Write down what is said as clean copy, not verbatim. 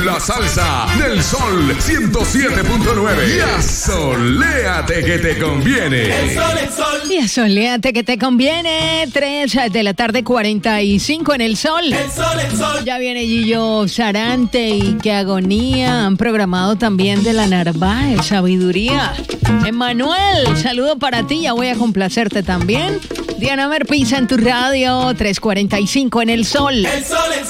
La salsa del Sol 107.9. Y asoléate que te conviene. El sol. Y asoléate que te conviene. 3 de la tarde, 45 en el Sol. El sol. Ya viene Gillo Sarante y Qué Agonía. Han programado también de la Narváez, Sabiduría. Emanuel, saludo para ti. Ya voy a complacerte también. Diana Merpisa en tu radio. 3:45 en el Sol. El sol.